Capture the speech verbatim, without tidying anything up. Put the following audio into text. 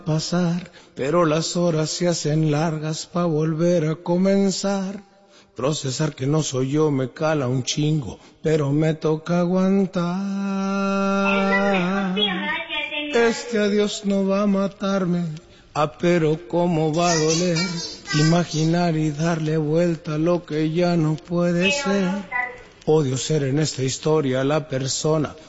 pasar, pero las horas se hacen largas pa' volver a comenzar. Procesar que no soy yo me cala un chingo, pero me toca aguantar. Este adiós no va a matarme, ah, pero cómo va a doler. Imaginar y darle vuelta a lo que ya no puede ser. Odio ser en esta historia la persona